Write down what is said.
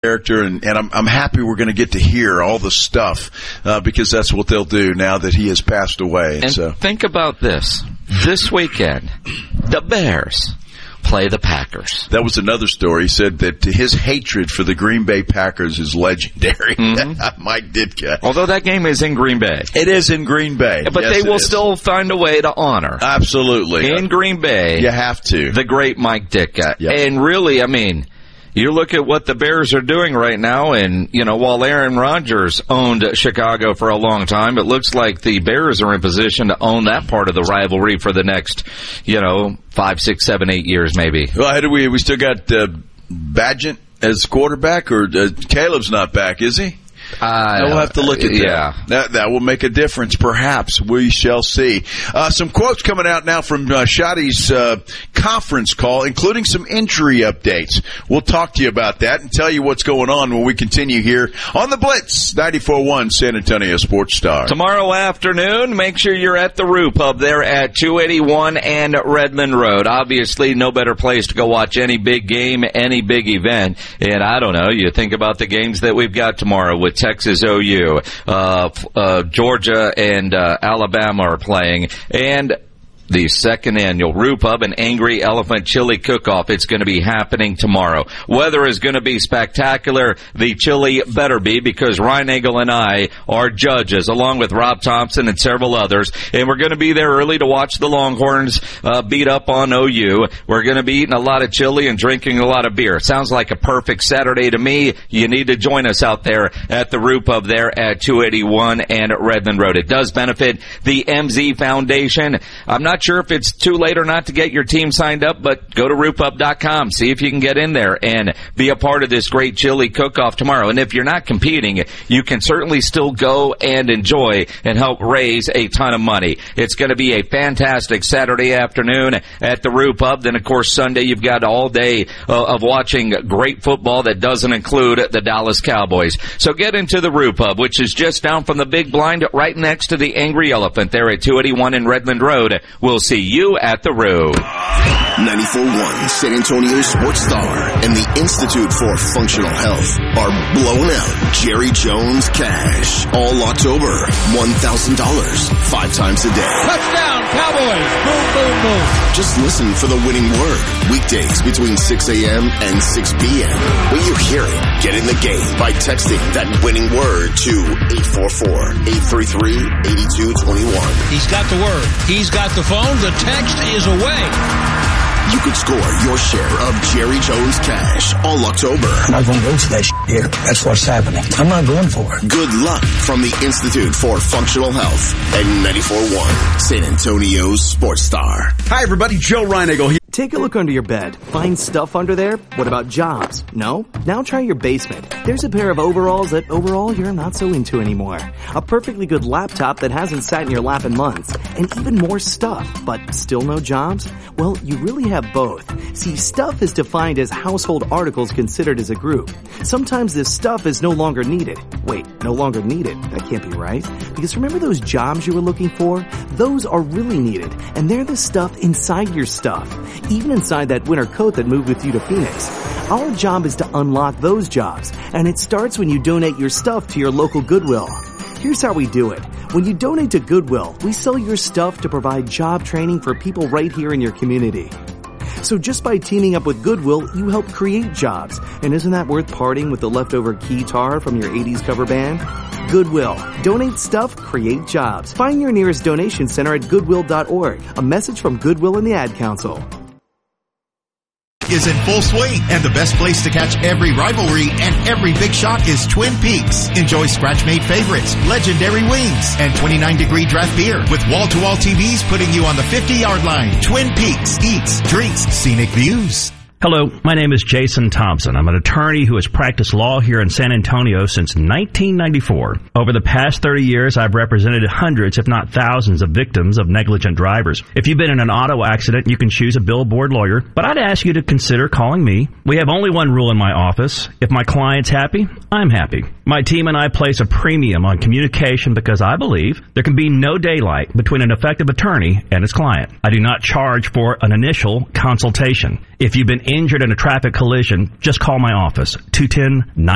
character, and I'm happy we're going to get to hear all the stuff because that's what they'll do now that he has passed away. And so think about this. This weekend, the Bears play the Packers. That was another story. He said that his hatred for the Green Bay Packers is legendary. Mm-hmm. Mike Ditka. Although that game is in Green Bay. It is in Green Bay. But yes, they will still find a way to honor. Absolutely. In Green Bay. You have to. The great Mike Ditka. Yep. And really, I mean, you look at what the Bears are doing right now, and, you know, while Aaron Rodgers owned Chicago for a long time, it looks like the Bears are in position to own that part of the rivalry for the next, 5, 6, 7, 8 years maybe. Well, we still got Badgett as quarterback, or Caleb's not back, is he? We'll have to look at that. Yeah. That will make a difference, perhaps. We shall see. Some quotes coming out now from Shotty's conference call, including some injury updates. We'll talk to you about that and tell you what's going on when we continue here on the Blitz, 94.1 San Antonio Sports Star. Tomorrow afternoon, make sure you're at the Roo Pub there at 281 and Redmond Road. Obviously, no better place to go watch any big game, any big event. And I don't know, you think about the games that we've got tomorrow with Texas OU, Georgia and Alabama are playing, and the second annual Roo Pub and Angry Elephant Chili Cook-Off. It's going to be happening tomorrow. Weather is going to be spectacular. The chili better be, because Ryan Nagel and I are judges, along with Rob Thompson and several others. And we're going to be there early to watch the Longhorns beat up on OU. We're going to be eating a lot of chili and drinking a lot of beer. Sounds like a perfect Saturday to me. You need to join us out there at the Roo Pub there at 281 and Redmond Road. It does benefit the MZ Foundation. I'm not sure if it's too late or not to get your team signed up, but go to rootpub.com. See if you can get in there and be a part of this great chili cook-off tomorrow. And if you're not competing, you can certainly still go and enjoy and help raise a ton of money. It's going to be a fantastic Saturday afternoon at the Roo Pub. Then, of course, Sunday you've got all day of watching great football that doesn't include the Dallas Cowboys. So get into the Roo Pub, which is just down from the big blind right next to the Angry Elephant there at 281 in Redmond Road. We'll see you at the Roo. 94.1 San Antonio Sports Star and the Institute for Functional Health are blown out Jerry Jones cash all October. $1,000 5 times a day. Touchdown, Cowboys. Boom, boom, boom. Just listen for the winning word. Weekdays between 6 a.m. and 6 p.m. When you hear it, get in the game by texting that winning word to 844-833-8221. He's got the word. He's got the phone. The text is away. You could score your share of Jerry Jones cash all October. I'm not going to go for that here. That's what's happening. I'm not going for it. Good luck from the Institute for Functional Health and 94.1 San Antonio's Sports Star. Hi, everybody. Joe Reinagle here. Take a look under your bed. Find stuff under there? What about jobs? No? Now try your basement. There's a pair of overalls that overall you're not so into anymore. A perfectly good laptop that hasn't sat in your lap in months. And even more stuff, but still no jobs? Well, you really have both. See, stuff is defined as household articles considered as a group. Sometimes this stuff is no longer needed. Wait, no longer needed? That can't be right. Because remember those jobs you were looking for? Those are really needed. And they're the stuff inside your stuff. Even inside that winter coat that moved with you to Phoenix. Our job is to unlock those jobs, and it starts when you donate your stuff to your local Goodwill. Here's how we do it. When you donate to Goodwill, we sell your stuff to provide job training for people right here in your community. So just by teaming up with Goodwill, you help create jobs. And isn't that worth parting with the leftover guitar from your 80s cover band? Goodwill. Donate stuff, create jobs. Find your nearest donation center at goodwill.org. A message from Goodwill and the Ad Council. Is in full swing, and the best place to catch every rivalry and every big shot is Twin Peaks. Enjoy scratch-made favorites, legendary wings, and 29-degree draft beer with wall-to-wall TVs putting you on the 50-yard line. Twin Peaks eats, drinks, scenic views. Hello, my name is Jason Thompson. I'm an attorney who has practiced law here in San Antonio since 1994. Over the past 30 years, I've represented hundreds, if not thousands, of victims of negligent drivers. If you've been in an auto accident, you can choose a billboard lawyer, but I'd ask you to consider calling me. We have only one rule in my office. If my client's happy, I'm happy. My team and I place a premium on communication because I believe there can be no daylight between an effective attorney and his client. I do not charge for an initial consultation. If you've been injured in a traffic collision, just call my office, 210-9